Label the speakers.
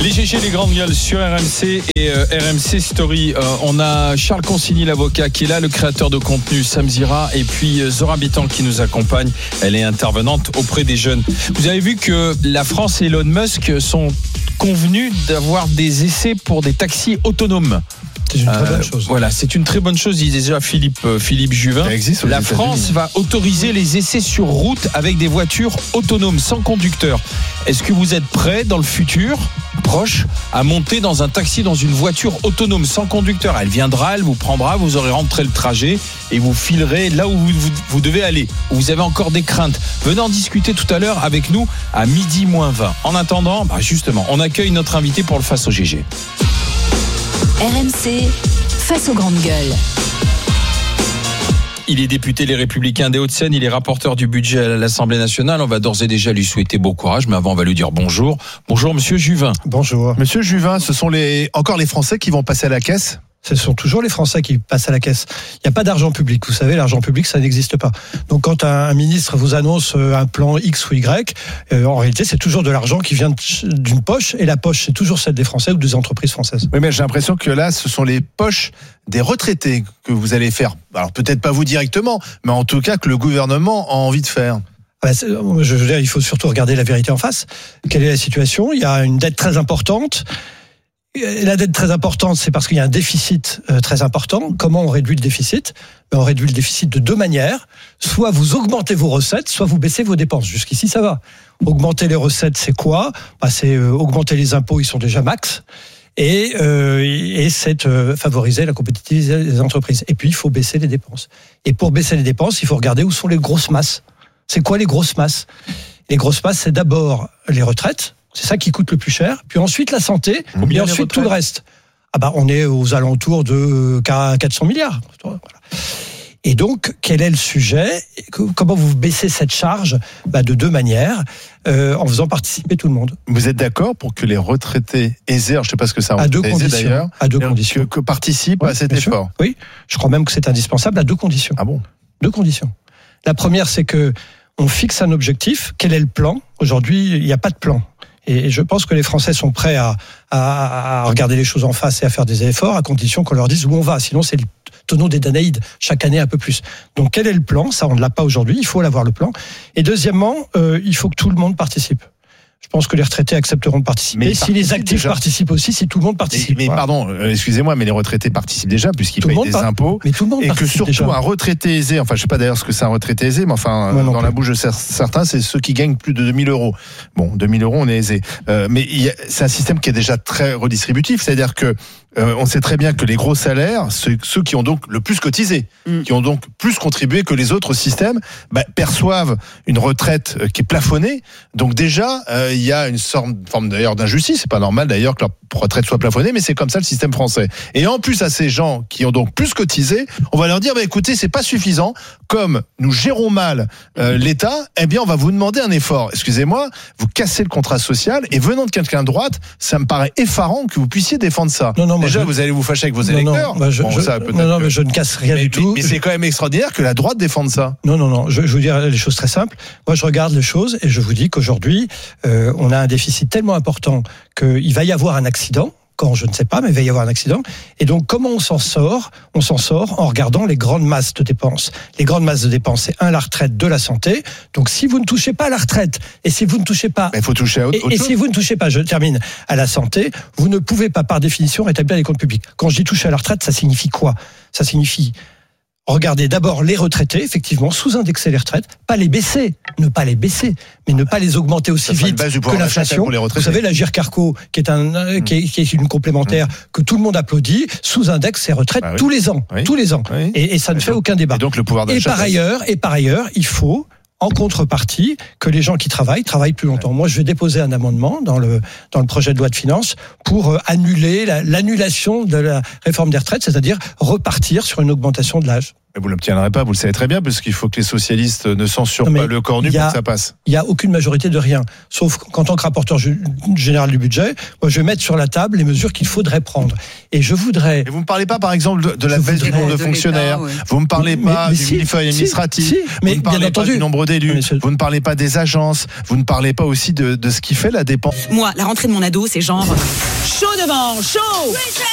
Speaker 1: Les GG, les grandes gueules sur RMC et RMC Story. On a Charles Consigny, l'avocat, qui est là, le créateur de contenu, Sam Zira, et puis Zora Bitan qui nous accompagne. Elle est intervenante auprès des jeunes. Vous avez vu que la France et Elon Musk sont convenus d'avoir des essais pour des taxis autonomes.
Speaker 2: C'est une très bonne chose.
Speaker 1: Voilà, c'est une très bonne chose, disait déjà Philippe Juvin. La France va autoriser les essais sur route avec des voitures autonomes, sans conducteur. Est-ce que vous êtes prêts dans le futur proche à monter dans un taxi, dans une voiture autonome sans conducteur? Elle viendra, elle vous prendra, vous aurez rentré le trajet et vous filerez là où vous devez aller, où vous avez encore des craintes. Venez en discuter tout à l'heure avec nous à 12h20. En attendant, justement, on accueille notre invité pour le Face au GG.
Speaker 3: RMC, face aux grandes gueules.
Speaker 1: Il est député Les Républicains des Hauts-de-Seine, il est rapporteur du budget à l'Assemblée nationale. On va d'ores et déjà lui souhaiter bon courage, mais avant on va lui dire bonjour. Bonjour Monsieur Juvin.
Speaker 2: Bonjour.
Speaker 4: Monsieur Juvin, ce sont encore les Français qui vont passer à la caisse ?
Speaker 2: Ce sont toujours les Français qui passent à la caisse. Il n'y a pas d'argent public. Vous savez, l'argent public, ça n'existe pas. Donc, quand un ministre vous annonce un plan X ou Y, en réalité, c'est toujours de l'argent qui vient d'une poche. Et la poche, c'est toujours celle des Français ou des entreprises françaises.
Speaker 4: Oui, mais j'ai l'impression que là, ce sont les poches des retraités que vous allez faire. Alors, peut-être pas vous directement, mais en tout cas que le gouvernement a envie de faire.
Speaker 2: Je veux dire, il faut surtout regarder la vérité en face. Quelle est la situation ? Il y a une dette très importante. La dette très importante, c'est parce qu'il y a un déficit très important. Comment on réduit le déficit ? On réduit le déficit de deux manières. Soit vous augmentez vos recettes, soit vous baissez vos dépenses. Jusqu'ici, ça va. Augmenter les recettes, c'est quoi ? C'est augmenter les impôts, ils sont déjà max. Et c'est favoriser la compétitivité des entreprises. Et puis, il faut baisser les dépenses. Et pour baisser les dépenses, il faut regarder où sont les grosses masses. C'est quoi les grosses masses ? Les grosses masses, c'est d'abord les retraites. C'est ça qui coûte le plus cher. Puis ensuite, la santé. Et ensuite, tout le reste. On est aux alentours de 400 milliards. Voilà. Et donc, quel est le sujet ? Comment vous baissez cette charge ? De deux manières, en faisant participer tout le monde.
Speaker 4: Vous êtes d'accord pour que les retraités aisés, je ne sais pas ce que ça
Speaker 2: à deux conditions d'ailleurs,
Speaker 4: à deux conditions que participent à cet effort.
Speaker 2: Oui, je crois même que c'est indispensable à deux conditions.
Speaker 4: Ah bon ?
Speaker 2: Deux conditions. La première, c'est que on fixe un objectif. Quel est le plan ? Aujourd'hui, il n'y a pas de plan. Et je pense que les Français sont prêts à regarder les choses en face et à faire des efforts, à condition qu'on leur dise où on va. Sinon, c'est le tonneau des Danaïdes, chaque année un peu plus. Donc, quel est le plan ? Ça, on ne l'a pas aujourd'hui, il faut l'avoir le plan. Et deuxièmement, il faut que tout le monde participe. Je pense que les retraités accepteront de participer. Mais si les actifs participent aussi, si tout le monde participe.
Speaker 4: Mais pardon, excusez-moi, mais les retraités participent déjà puisqu'ils payent des impôts.
Speaker 2: Mais tout le monde
Speaker 4: et que surtout
Speaker 2: déjà.
Speaker 4: Un retraité aisé, enfin je sais pas d'ailleurs ce que c'est un retraité aisé, mais enfin dans la bouche de certains, c'est ceux qui gagnent plus de 2000 euros. Bon, 2000 euros, on est aisé. Mais c'est un système qui est déjà très redistributif, c'est-à-dire que on sait très bien que les gros salaires, ceux qui ont donc le plus cotisé, qui ont donc plus contribué que les autres systèmes, perçoivent une retraite qui est plafonnée. Donc déjà, il y a une forme d'ailleurs d'injustice. C'est pas normal d'ailleurs que leur retraite soit plafonnée, mais c'est comme ça le système français. Et en plus à ces gens qui ont donc plus cotisé, on va leur dire écoutez, c'est pas suffisant. Comme nous gérons mal l'État, eh bien on va vous demander un effort. Excusez-moi, vous cassez le contrat social et venant de quelqu'un de droite, ça me paraît effarant que vous puissiez défendre ça.
Speaker 2: Non,
Speaker 4: déjà, vous allez vous fâcher avec vos électeurs.
Speaker 2: Mais je ne casse rien du tout.
Speaker 4: Mais c'est quand même extraordinaire que la droite défende ça.
Speaker 2: Non. Je vais vous dire les choses très simples. Moi, je regarde les choses et je vous dis qu'aujourd'hui, on a un déficit tellement important qu'il va y avoir un accident. Quand je ne sais pas, mais il va y avoir un accident. Et donc, comment on s'en sort ? On s'en sort en regardant les grandes masses de dépenses. Les grandes masses de dépenses, c'est la retraite, de la santé. Donc, si vous ne touchez pas à la retraite, et si vous ne touchez pas...
Speaker 4: Il faut toucher à autre chose.
Speaker 2: Et si vous ne touchez pas, je termine, à la santé, vous ne pouvez pas, par définition, rétablir les comptes publics. Quand je dis toucher à la retraite, ça signifie quoi ? Ça signifie... Regardez d'abord les retraités, effectivement, sous-indexer les retraites, pas les baisser, ne pas les baisser, mais ne pas les augmenter aussi vite que l'inflation. Vous savez, l'Agirc Arrco, qui est une complémentaire que tout le monde applaudit, sous-indexe ses retraites tous les ans,
Speaker 4: Oui.
Speaker 2: Et ça ne fait aucun débat.
Speaker 4: Et donc le pouvoir d'achat.
Speaker 2: Et par ailleurs, il faut en contrepartie que les gens qui travaillent plus longtemps. Moi, je vais déposer un amendement dans le projet de loi de finances pour annuler l'annulation de la réforme des retraites, c'est-à-dire repartir sur une augmentation de l'âge.
Speaker 4: Mais vous ne l'obtiendrez pas, vous le savez très bien, parce qu'il faut que les socialistes ne censurent pas le corps nu pour que ça passe.
Speaker 2: Il n'y a aucune majorité de rien. Sauf qu'en tant que rapporteur général du budget, moi je vais mettre sur la table les mesures qu'il faudrait prendre. Et je voudrais...
Speaker 4: Et vous ne me parlez pas, par exemple, de la baisse du nombre de fonctionnaires. Vous ne me parlez pas du millefeuille administratif. Vous ne parlez pas du nombre d'élus. Vous ne parlez pas des agences. Vous ne parlez pas aussi de ce qui fait la dépense.
Speaker 5: Moi, la rentrée de mon ado, c'est genre... chaud devant, chaud.